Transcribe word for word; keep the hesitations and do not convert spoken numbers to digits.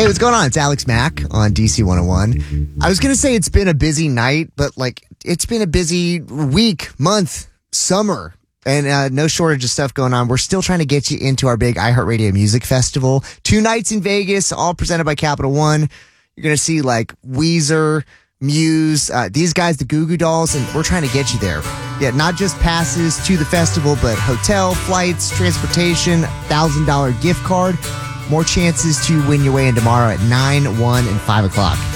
Hey, what's going on? It's Alex Mack on D C one oh one. I was going to say it's been a busy night, but like it's been a busy week, month, summer, and uh, no shortage of stuff going on. We're still trying to get you into our big iHeartRadio Music Festival. Two nights in Vegas, all presented by Capital One. You're going to see like Weezer, Muse, uh, these guys, the Goo Goo Dolls, and we're trying to get you there. Yeah, not just passes to the festival, but hotel, flights, transportation, one thousand dollars gift card. More chances to win your way in tomorrow at nine, one, and five o'clock.